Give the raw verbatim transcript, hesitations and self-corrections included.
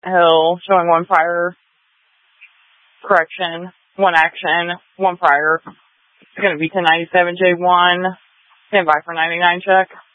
Hill, showing one prior. Correction, one action, one prior. It's going to be ten ninety-seven J one. Stand by for ninety-nine check.